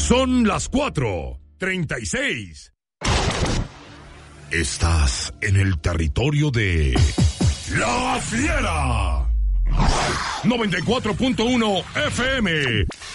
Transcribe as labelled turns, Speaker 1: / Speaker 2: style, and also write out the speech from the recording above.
Speaker 1: Son las 4:36. Estás en el territorio de La Fiera. 94.1 FM.